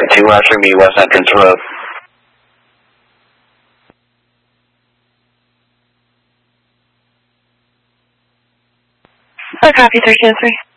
to Usher Me West Entrance Road. Copy 1303.